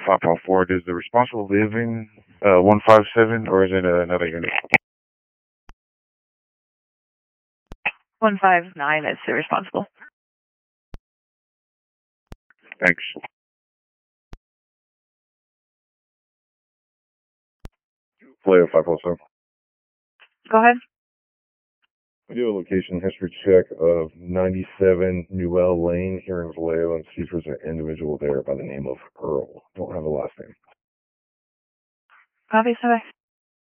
554, does the responsible live in 157 or is it another unit? 159 is the responsible. Thanks. Play 507. Go ahead. We do a location history check of 97 Newell Lane here in Vallejo and see if there's an individual there by the name of Earl. Don't have a last name. Copy, sir.